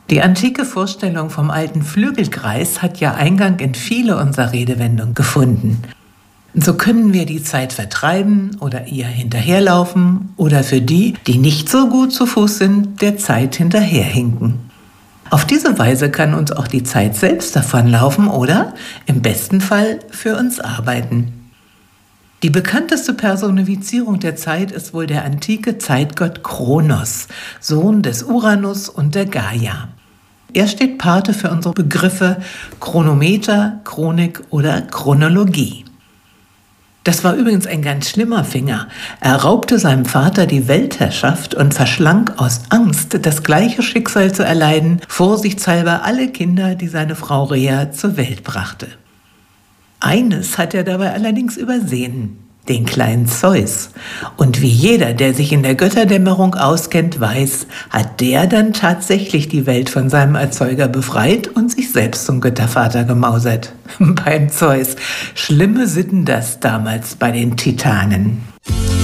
Die antike Vorstellung vom alten Flügelkreis hat ja Eingang in viele unserer Redewendungen gefunden. So können wir die Zeit vertreiben oder ihr hinterherlaufen oder für die, die nicht so gut zu Fuß sind, der Zeit hinterherhinken. Auf diese Weise kann uns auch die Zeit selbst davonlaufen oder im besten Fall für uns arbeiten. Die bekannteste Personifizierung der Zeit ist wohl der antike Zeitgott Kronos, Sohn des Uranus und der Gaia. Er steht Pate für unsere Begriffe Chronometer, Chronik oder Chronologie. Das war übrigens ein ganz schlimmer Finger. Er raubte seinem Vater die Weltherrschaft und verschlang aus Angst, das gleiche Schicksal zu erleiden, vorsichtshalber alle Kinder, die seine Frau Rhea zur Welt brachte. Eines hat er dabei allerdings übersehen, den kleinen Zeus. Und wie jeder, der sich in der Götterdämmerung auskennt, weiß, hat der dann tatsächlich die Welt von seinem Erzeuger befreit und sich selbst zum Göttervater gemausert. Beim Zeus. Schlimme Sitten das damals bei den Titanen.